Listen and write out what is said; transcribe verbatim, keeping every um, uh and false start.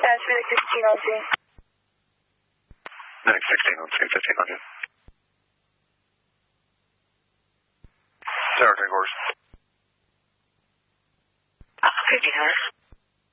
Transfer sixteen oh two. Next sixteen oh two, fifteen hundred. Zero three course.